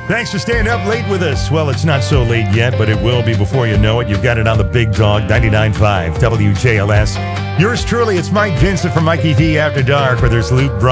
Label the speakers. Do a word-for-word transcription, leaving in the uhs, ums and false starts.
Speaker 1: Thanks for staying up late with us. Well, it's not so late yet, but it will be before you know it. You've got it on the Big Dog, ninety-nine point five W J L S. Yours truly, it's Mike Vincent from Mikey V After Dark, where there's Luke Bryan.